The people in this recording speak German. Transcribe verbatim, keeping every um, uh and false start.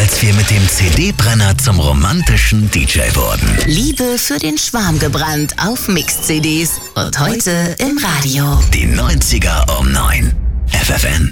als wir mit dem C D-Brenner zum romantischen D J wurden. Liebe für den Schwarm gebrannt auf Mix-C Ds und heute im Radio. Die neunziger um neun. F F N.